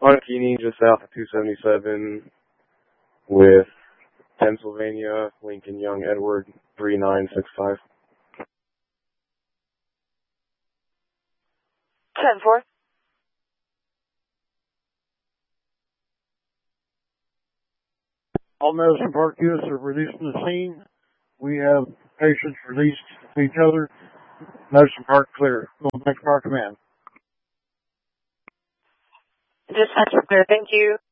Monokini, just south of 277 with Pennsylvania, Lincoln Young Edward 3965. 10-4. All Medicine Park units are released from the scene. We have patients released to each other. Medicine Park clear. Going back to our command. Dispatch clear. Thank you.